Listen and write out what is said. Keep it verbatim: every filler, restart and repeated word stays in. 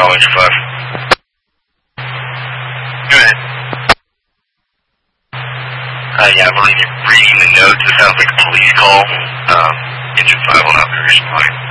call, Engine five. Go ahead. Uh, yeah, I believe you're reading the notes. It sounds like a police call. Um, Engine five will not be responding.